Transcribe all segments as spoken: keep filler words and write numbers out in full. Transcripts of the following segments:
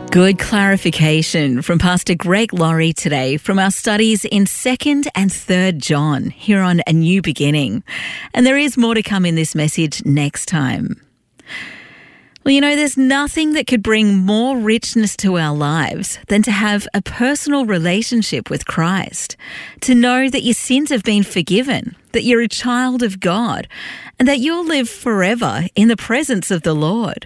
Good clarification from Pastor Greg Laurie today from our studies in second and third John here on A New Beginning. And there is more to come in this message next time. Well, you know, there's nothing that could bring more richness to our lives than to have a personal relationship with Christ, to know that your sins have been forgiven, that you're a child of God, and that you'll live forever in the presence of the Lord.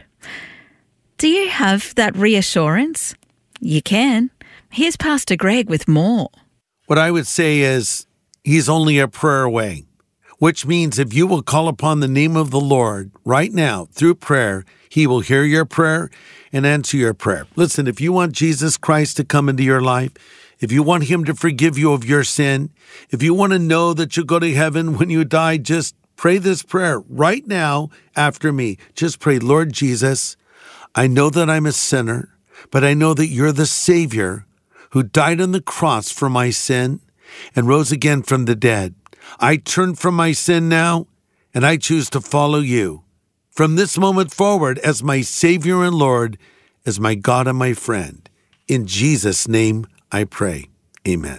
Do you have that reassurance? You can. Here's Pastor Greg with more. What I would say is he's only a prayer away, which means if you will call upon the name of the Lord right now through prayer, he will hear your prayer and answer your prayer. Listen, if you want Jesus Christ to come into your life, if you want him to forgive you of your sin, if you want to know that you'll go to heaven when you die, just pray this prayer right now after me. Just pray, Lord Jesus, I know that I'm a sinner, but I know that you're the Savior who died on the cross for my sin and rose again from the dead. I turn from my sin now, and I choose to follow you from this moment forward as my Savior and Lord, as my God and my friend. In Jesus' name I pray. Amen.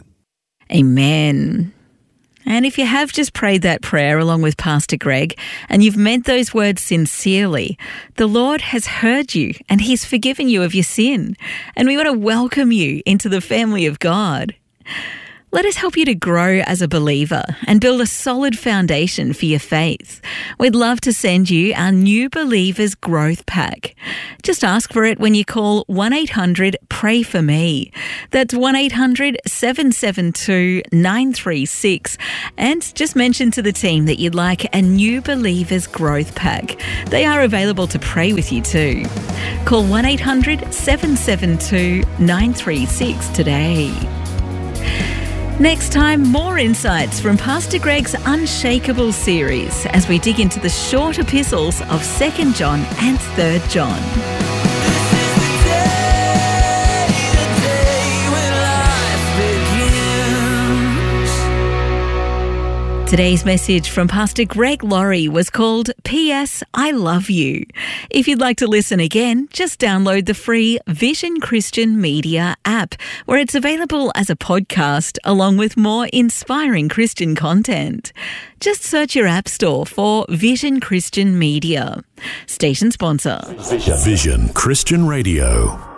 Amen. And if you have just prayed that prayer along with Pastor Greg and you've meant those words sincerely, the Lord has heard you and he's forgiven you of your sin. And we want to welcome you into the family of God. Let us help you to grow as a believer and build a solid foundation for your faith. We'd love to send you our New Believers Growth Pack. Just ask for it when you call one eight hundred pray for me. That's one eight hundred seven seven two nine three six. And just mention to the team that you'd like a New Believers Growth Pack. They are available to pray with you too. Call one eight hundred seven seven two nine three six today. Next time, more insights from Pastor Greg's Unshakable series as we dig into the short epistles of second John and third John. Today's message from Pastor Greg Laurie was called P S I Love You. If you'd like to listen again, just download the free Vision Christian Media app, where it's available as a podcast along with more inspiring Christian content. Just search your app store for Vision Christian Media. Station sponsor. Vision Christian Radio.